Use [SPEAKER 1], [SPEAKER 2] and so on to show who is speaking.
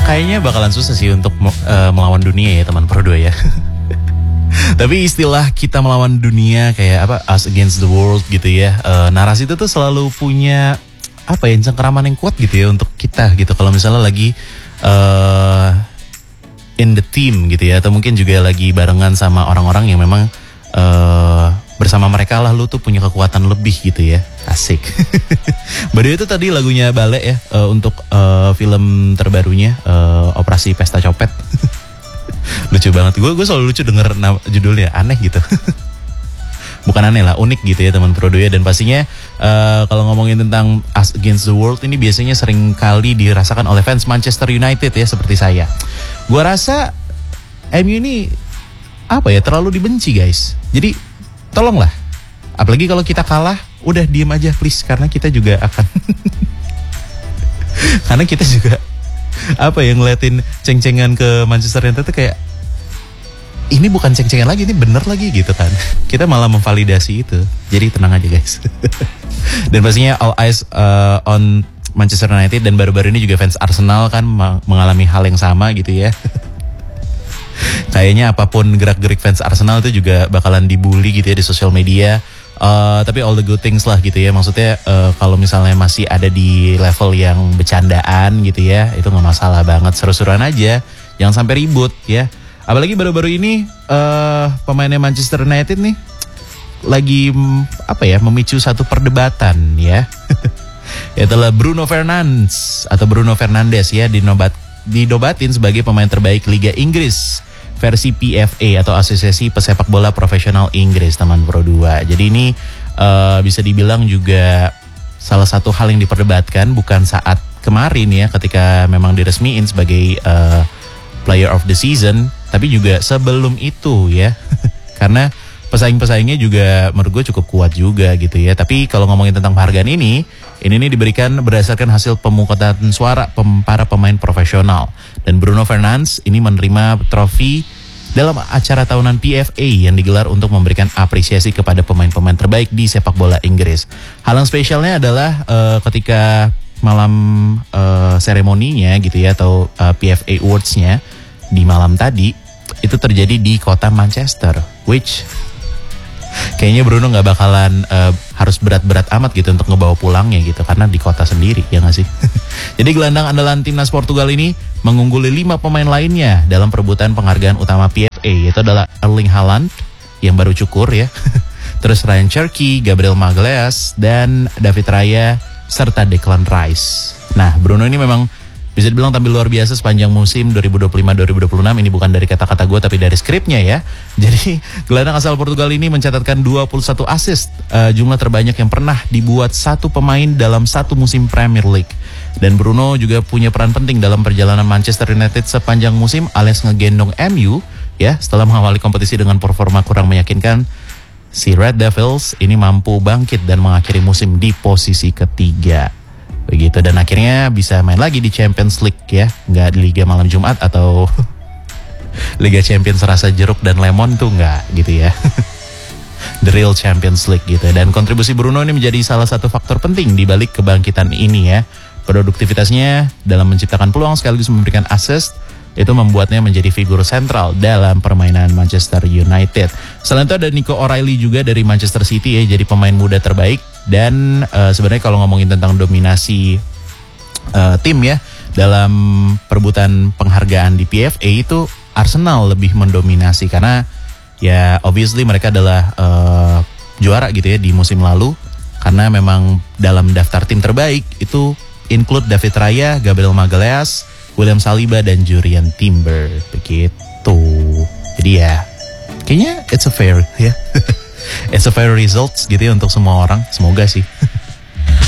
[SPEAKER 1] Kayaknya bakalan susah sih untuk melawan dunia ya teman Pro 2 ya. Tapi istilah kita melawan dunia kayak apa, us against the world gitu ya, narasi itu tuh selalu punya apa ya, cengkeraman yang kuat gitu ya untuk kita gitu. Kalau misalnya lagi in the team gitu ya, atau mungkin juga lagi barengan sama orang-orang yang memang bersama mereka lah lu tuh punya kekuatan lebih gitu ya. Asik. By the way itu tadi lagunya Bale ya, untuk film terbarunya, Operasi Pesta Copet. Lucu banget, gue selalu lucu denger judulnya, aneh gitu. Bukan aneh lah, unik gitu ya teman Pro 2 ya. Dan pastinya kalau ngomongin tentang Us Against the World ini biasanya sering kali dirasakan oleh fans Manchester United ya, seperti saya. Gue rasa MU ini apa ya, terlalu dibenci guys. Jadi tolonglah, apalagi kalau kita kalah, udah diem aja please, karena kita juga akan karena kita juga apa ya, ngeliatin ceng-cengan ke Manchester United tuh kayak, ini bukan ceng-cengan lagi, ini bener lagi gitu kan. Kita malah memvalidasi itu. Jadi tenang aja guys. Dan pastinya all eyes on Manchester United. Dan baru-baru ini juga fans Arsenal kan mengalami hal yang sama gitu ya. Kayaknya apapun gerak-gerik fans Arsenal itu juga bakalan dibully gitu ya di sosial media. Tapi all the good things lah gitu ya. Maksudnya kalau misalnya masih ada di level yang bercandaan gitu ya, itu gak masalah banget, seru-seruan aja, jangan sampai ribut ya. Apalagi baru-baru ini pemainnya Manchester United nih lagi apa ya, memicu satu perdebatan ya. Itulah Bruno Fernandes atau Bruno Fernandes ya, dinobatin sebagai pemain terbaik Liga Inggris versi PFA atau Asosiasi Pesepak Bola Profesional Inggris teman Pro 2. Jadi ini bisa dibilang juga salah satu hal yang diperdebatkan, bukan saat kemarin ya ketika memang diresmiin sebagai Player of the Season, tapi juga sebelum itu ya. Karena pesaing-pesaingnya juga menurut gue cukup kuat juga gitu ya. Tapi kalau ngomongin tentang penghargaan ini diberikan berdasarkan hasil pemungutan suara para pemain profesional. Dan Bruno Fernandes ini menerima trofi dalam acara tahunan PFA yang digelar untuk memberikan apresiasi kepada pemain-pemain terbaik di sepak bola Inggris. Hal yang spesialnya adalah ketika malam seremoninya gitu ya, atau PFA Awards-nya di malam tadi itu terjadi di kota Manchester, which kayaknya Bruno nggak bakalan harus berat-berat amat gitu untuk ngebawa pulangnya gitu, karena di kota sendiri ya nggak sih. Jadi gelandang andalan timnas Portugal ini mengungguli 5 pemain lainnya dalam perebutan penghargaan utama PFA, yaitu adalah Erling Haaland yang baru cukur ya, terus Ryan Cherky, Gabriel Magalhaes, dan David Raya serta Declan Rice. Nah, Bruno ini memang bisa dibilang tampil luar biasa sepanjang musim 2025-2026. Ini bukan dari kata-kata gue tapi dari skripnya ya. Jadi gelandang asal Portugal ini mencatatkan 21 assist, jumlah terbanyak yang pernah dibuat satu pemain dalam satu musim Premier League. Dan Bruno juga punya peran penting dalam perjalanan Manchester United sepanjang musim, alias ngegendong MU ya. Setelah mengawali kompetisi dengan performa kurang meyakinkan, si Red Devils ini mampu bangkit dan mengakhiri musim di posisi ketiga. Begitu, dan akhirnya bisa main lagi di Champions League ya, nggak di Liga Malam Jumat atau Liga Champions rasa jeruk dan lemon tuh nggak gitu ya. The real Champions League gitu. Dan kontribusi Bruno ini menjadi salah satu faktor penting di balik kebangkitan ini ya. Produktivitasnya dalam menciptakan peluang sekaligus memberikan assist itu membuatnya menjadi figur sentral dalam permainan Manchester United. Selain itu ada Nico O'Reilly juga dari Manchester City ya, jadi pemain muda terbaik. Dan sebenarnya kalau ngomongin tentang dominasi tim ya dalam perebutan penghargaan di PFA, itu Arsenal lebih mendominasi karena ya obviously mereka adalah juara gitu ya di musim lalu, karena memang dalam daftar tim terbaik itu include David Raya, Gabriel Magalhaes, William Saliba, dan Jurrien Timber begitu. Jadi ya kayaknya it's a fair ya. It's a fair results gitu ya untuk semua orang, semoga sih.